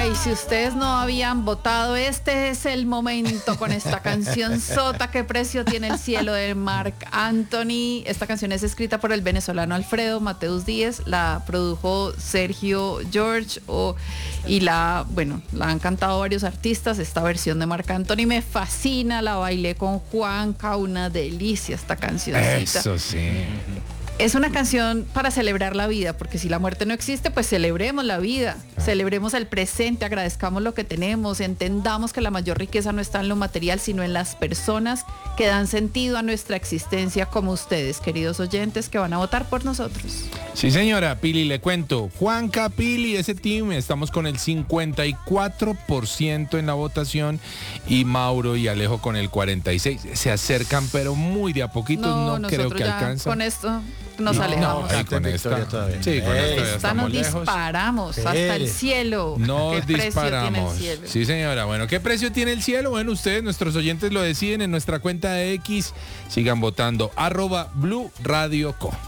Ay, si ustedes no habían votado, este es el momento con esta canción sota. ¿Qué precio tiene el cielo de Marc Anthony? Esta canción es escrita por el venezolano Alfredo Mateus Díez, la produjo Sergio George y la han cantado varios artistas. Esta versión de Marc Anthony me fascina, la bailé con Juanca, una delicia esta cancioncita. Eso sí. Es una canción para celebrar la vida, porque si la muerte no existe, pues celebremos la vida, celebremos el presente, agradezcamos lo que tenemos, entendamos que la mayor riqueza no está en lo material, sino en las personas que dan sentido a nuestra existencia, como ustedes, queridos oyentes, que van a votar por nosotros. Sí, señora, Pili, le cuento. Juanca, Pili, ese team, estamos con el 54% en la votación y Mauro y Alejo con el 46%. Se acercan, pero muy de a poquito, no creo que alcanzan. Con esto nos alejamos. No, con esta todavía. Sí, con esta ya estamos lejos. Disparamos hasta el cielo. Nos ¿Qué disparamos. precio tiene el cielo? Sí, señora. Bueno, ¿qué precio tiene el cielo? Bueno, ustedes, nuestros oyentes, lo deciden en nuestra cuenta de X. Sigan votando @Blue Radio Co.